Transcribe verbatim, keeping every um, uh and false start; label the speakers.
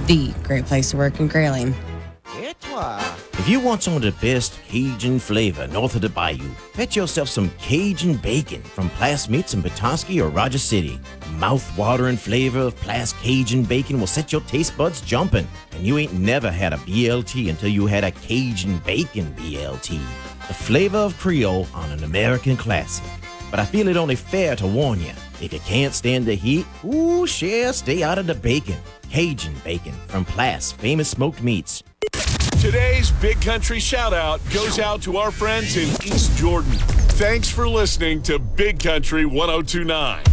Speaker 1: the great place to work in Grayling.
Speaker 2: If you want some of the best Cajun flavor north of the bayou, fetch yourself some Cajun bacon from Plas Meats in Petoskey or Rogers City. Mouth-watering flavor of Plas Cajun bacon will set your taste buds jumping, and you ain't never had a B L T until you had a Cajun bacon B L T. The flavor of Creole on an American classic. But I feel it only fair to warn you, if you can't stand the heat, ooh, share, stay out of the bacon. Cajun bacon from Plas Famous Smoked Meats.
Speaker 3: Today's Big Country shout-out goes out to our friends in East Jordan. Thanks for listening to Big Country one oh two point nine.